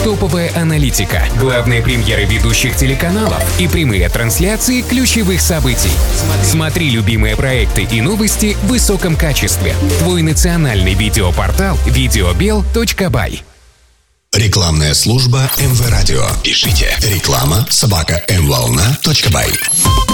топовая аналитика, главные премьеры ведущих телеканалов и прямые трансляции ключевых событий. Смотри любимые проекты и новости в высоком качестве. Твой национальный видеопортал videobel.by. Рекламная служба МВ Радио. Пишите реклама@mvolna.by.